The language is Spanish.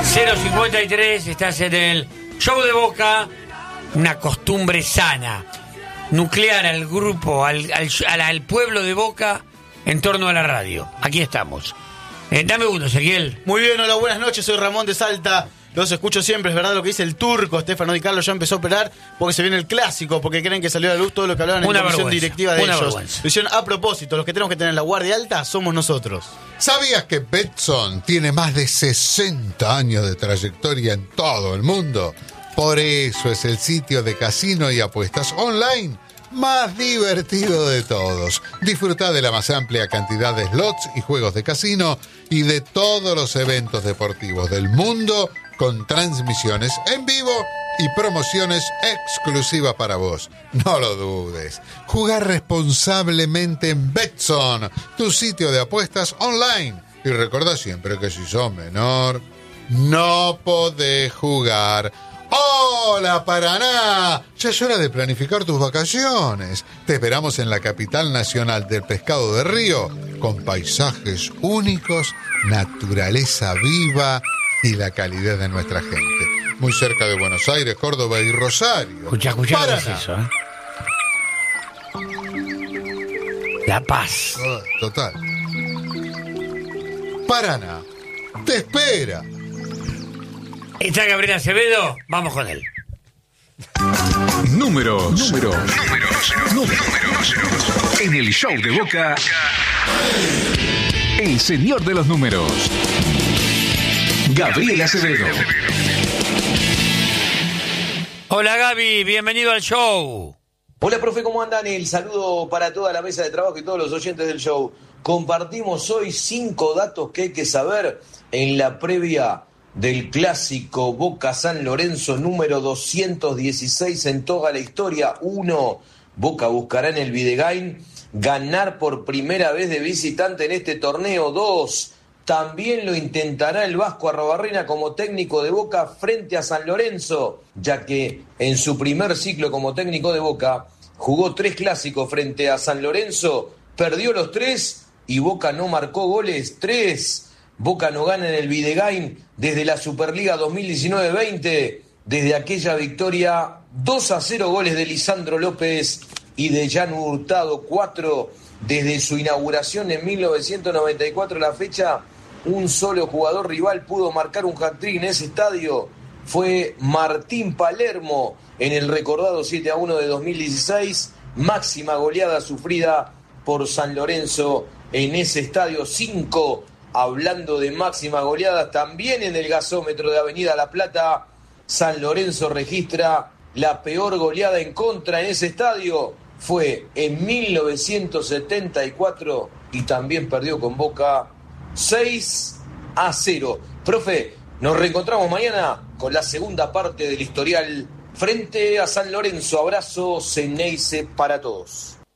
053, estás en el show de Boca, una costumbre sana, nuclear al grupo, al pueblo de Boca en torno a la radio. Aquí estamos. Dame uno, Ezequiel. Muy bien, hola, buenas noches, soy Ramón de Salta. Los escucho siempre, es verdad lo que dice el turco. Estefano Di Carlo ya empezó a operar porque se viene el clásico, porque creen que salió a la luz todo lo que hablaban en la comisión directiva de ellos. Lo hicieron a propósito, los que tenemos que tener la guardia alta somos nosotros. ¿Sabías que Betson tiene más de 60 años de trayectoria en todo el mundo? Por eso es el sitio de casino y apuestas online más divertido de todos. Disfruta de la más amplia cantidad de slots y juegos de casino y de todos los eventos deportivos del mundo con transmisiones en vivo y promociones exclusivas para vos. No lo dudes. Jugar responsablemente en Betson, tu sitio de apuestas online. Y recordá siempre que si sos menor, no podés jugar. ¡Hola, Paraná! Ya es hora de planificar tus vacaciones. Te esperamos en la capital nacional del pescado de río, con paisajes únicos, naturaleza viva y la calidez de nuestra gente. Muy cerca de Buenos Aires, Córdoba y Rosario. Escuchá, ¿qué es eso, La Paz. Total. Paraná, te espera. ¿Está Gabriel Acevedo? Vamos con él. Números. En el show de Boca, el señor de los números, Gabriel Acevedo. Hola, Gaby, bienvenido al show. Hola, profe, ¿cómo andan? El saludo para toda la mesa de trabajo y todos los oyentes del show. Compartimos hoy 5 datos que hay que saber en la previa del clásico Boca San Lorenzo número 216 en toda la historia. 1. Boca buscará en el Videgain ganar por primera vez de visitante en este torneo. 2. También lo intentará el Vasco Arrobarrena como técnico de Boca frente a San Lorenzo, ya que en su primer ciclo como técnico de Boca jugó 3 clásicos frente a San Lorenzo, perdió los 3 y Boca no marcó goles. 3. Boca no gana en el Videgain desde la Superliga 2019-20, desde aquella victoria 2-0, goles de Lisandro López y de Jan Hurtado. 4. Desde su inauguración en 1994, la fecha, un solo jugador rival pudo marcar un hat-trick en ese estadio. Fue Martín Palermo en el recordado 7-1 de 2016, máxima goleada sufrida por San Lorenzo en ese estadio. 5. Hablando de máxima goleada, también en el gasómetro de Avenida La Plata, San Lorenzo registra la peor goleada en contra en ese estadio. Fue en 1974 y también perdió con Boca 6-0. Profe, nos reencontramos mañana con la segunda parte del historial frente a San Lorenzo. Abrazo Ceneice para todos.